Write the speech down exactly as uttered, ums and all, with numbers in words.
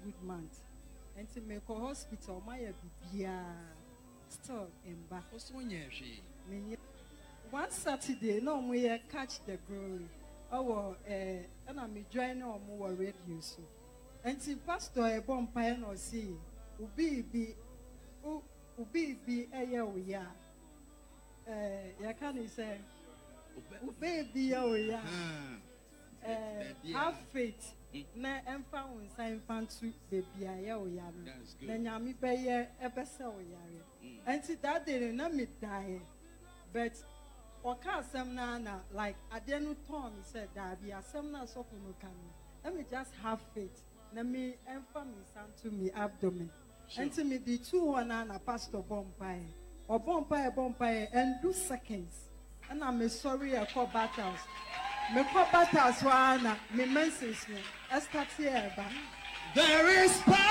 good month. And to make a hospital, my bibia still in back. One Saturday, no we catch the glory. Oh, eh, and I'm joining on more radio so. And see, Pastor a bomb pine or see, ubi be, ubi be a year we are. Eh, ya can say, ubi be a we are. Eh, have faith. Na emfa wonsa emfa ntu bebia ya oyare na nyame beye ebese oyare enti that day na me die but oka asem na na like ade no turn said that be asem na so no kan let me just have faith na me emfa me santo me abdomen enti me the two one na pastor bompai or bompai bompai and do seconds and I'm sorry I call battles. Me call battles one me message me. There is power.